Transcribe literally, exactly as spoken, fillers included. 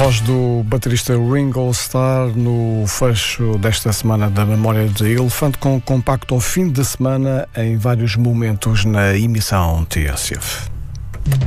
voz do baterista Ringo Starr no fecho desta semana da Memória de Elefante, com compacto ao fim de semana em vários momentos na emissão T S F.